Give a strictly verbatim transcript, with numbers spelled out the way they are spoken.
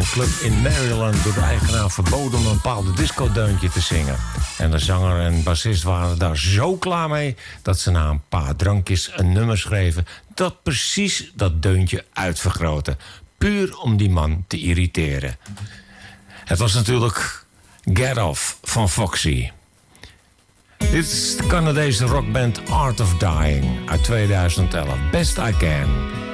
club in Maryland door de eigenaar verboden om een bepaalde discodeuntje te zingen. En de zanger en bassist waren daar zo klaar mee dat ze na een paar drankjes een nummer schreven dat precies dat deuntje uitvergrootte. Puur om die man te irriteren. Het was natuurlijk Get Off van Foxy. Dit is de Canadese rockband Art of Dying uit tweeduizend elf. Best I Can.